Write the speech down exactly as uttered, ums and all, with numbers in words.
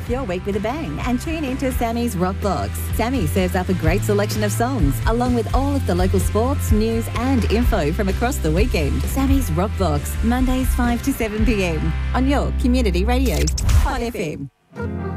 off your week with a bang and tune into Sammy's Rock Box. Sammy serves up a great selection of songs, along with all of the local sports, news and info from across the weekend. Sammy's Rock Box, Mondays five to seven p.m. on your community radio, Hot F M.